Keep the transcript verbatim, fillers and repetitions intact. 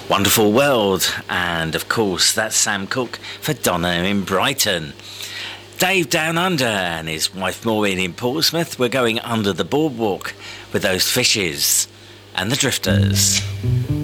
Wonderful World, and of course that's Sam Cooke for Donna in Brighton. Dave down under and his wife Maureen in Portsmouth. We're going under the boardwalk with those fishes and the drifters.